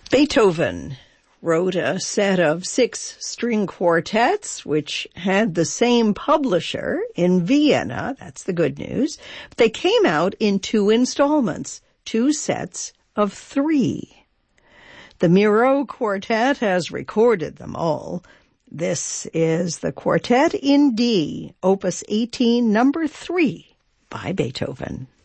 Beethoven wrote a set of 6 string quartets, which had the same publisher in Vienna. That's the good news. They came out in 2 installments, 2 sets of 3. The Miro Quartet has recorded them all. This is the Quartet in D, Opus 18, number 3, by Beethoven.